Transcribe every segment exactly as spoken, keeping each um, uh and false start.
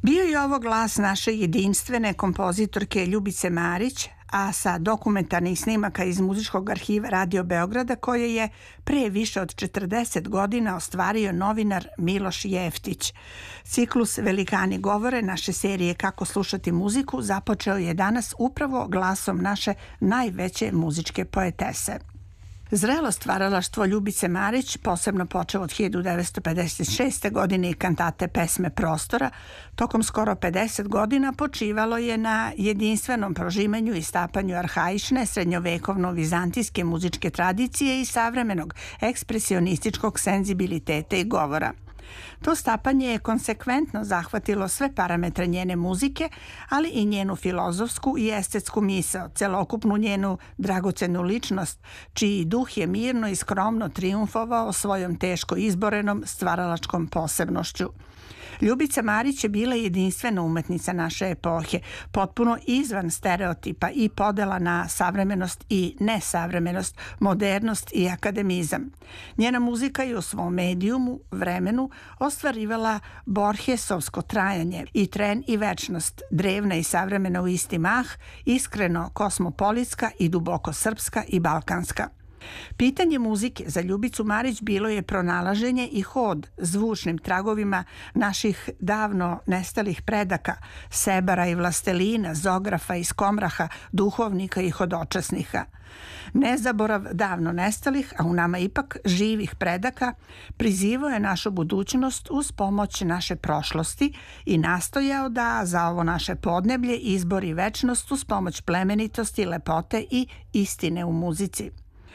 Bio je ovo glas naše jedinstvene kompozitorke Ljubice Marić, a sa dokumentarnih snimaka iz muzičkog arhiva Radio Beograda koje je pre više od četrdeset godina ostvario novinar Miloš Jeftić. Ciklus Velikani govore naše serije Kako slušati muziku započeo je danas upravo glasom naše najveće muzičke poetese. Zrelo stvaralaštvo Ljubice Marić, posebno počeo od hiljadu devetsto pedeset šeste. godine i kantate Pesme prostora, tokom skoro pedeset godina počivalo je na jedinstvenom prožimanju i stapanju arhaične, srednjovekovno-vizantijske muzičke tradicije i savremenog ekspresionističkog senzibiliteta i govora. To stapanje je konsekventno zahvatilo sve parametre njene muzike, ali i njenu filozofsku i estetsku misao, celokupnu njenu dragocenu ličnost, čiji duh je mirno i skromno trijumfovao svojom teško izborenom stvaralačkom posebnošću. Ljubica Marić je bila jedinstvena umetnica naše epohe, potpuno izvan stereotipa i podela na savremenost i nesavremenost, modernost i akademizam. Njena muzika je u svom medijumu, vremenu, ostvarivala Borgesovsko trajanje i tren i večnost, drevna i savremena u isti mah, iskreno kosmopolitska i duboko srpska i balkanska. Pitanje muzike za Ljubicu Marić bilo je pronalaženje i hod zvučnim tragovima naših davno nestalih predaka, Sebara i Vlastelina, Zografa i Skomraha, duhovnika i hodočasnika. Nezaborav davno nestalih, a u nama ipak živih predaka, prizivao je našu budućnost uz pomoć naše prošlosti i nastojao da za ovo naše podneblje izbori večnost uz pomoć plemenitosti, lepote i istine u muzici.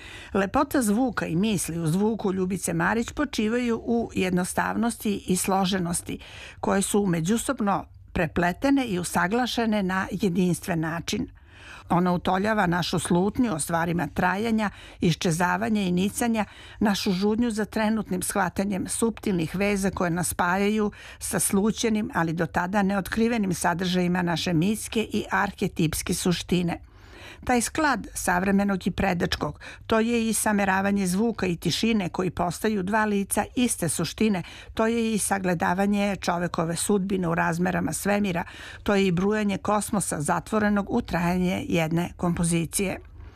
Lepota zvuka i misli u zvuku Ljubice Marić počivaju u jednostavnosti i složenosti, koje su međusobno prepletene i usaglašene na jedinstven način. Ona utoljava našu slutnju o stvarima trajanja, iščezavanja i nicanja, našu žudnju za trenutnim shvatanjem suptilnih veza koje nas spajaju sa slućenim, ali do tada neotkrivenim sadržajima naše mitske i arhetipske suštine. Taj sklad savremenog i predačkog, to je i sameravanje zvuka i tišine koji postaju dva lica iste suštine, to je i sagledavanje čovekove sudbine u razmerama svemira, to je i brujanje kosmosa zatvorenog u trajanje jedne kompozicije.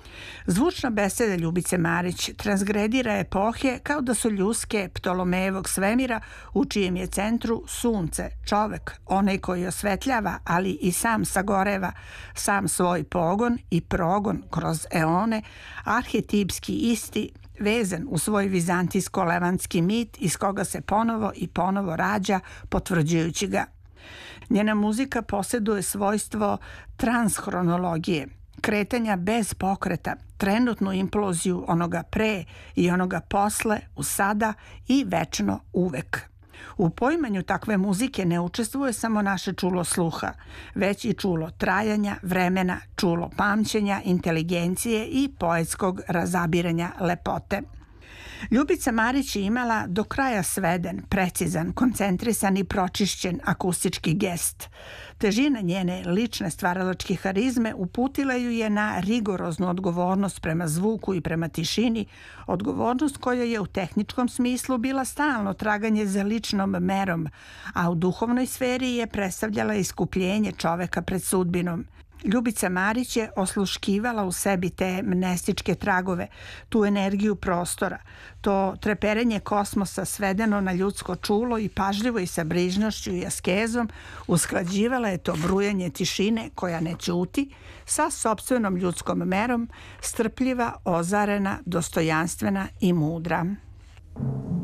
Zvučna beseda Ljubice Marić transgredira epohe kao da su ljuske Ptolomejevog svemira u čijem je centru sunce, čovek, onaj koji osvetljava, ali i sam sagoreva, sam svoj pogon i progon kroz eone, arhetipski isti, vezan u svoj vizantijsko-levantski mit iz koga se ponovo i ponovo rađa, potvrđujući ga. Njena muzika posjeduje svojstvo transhronologije, kretanja bez pokreta, trenutnu imploziju onoga pre i onoga posle, u sada i večno uvek. U poimanju takve muzike ne učestvuje samo naše čulo sluha, već i čulo trajanja, vremena, čulo pamćenja, inteligencije i poetskog razabiranja lepote. Ljubica Marić je imala do kraja sveden, precizan, koncentrisan i pročišćen akustički gest. Težina njene lične stvaralačke harizme uputila ju je na rigoroznu odgovornost prema zvuku i prema tišini, odgovornost koja je u tehničkom smislu bila stalno traganje za ličnom merom, a u duhovnoj sferi je predstavljala iskupljenje čoveka pred sudbinom. Ljubica Marić je osluškivala u sebi te mnestičke tragove, tu energiju prostora, to treperenje kosmosa svedeno na ljudsko čulo i pažljivo i sa brižnošću i askezom usklađivala je to brujanje tišine koja ne ćuti sa sopstvenom ljudskom merom, strpljiva, ozarena, dostojanstvena i mudra.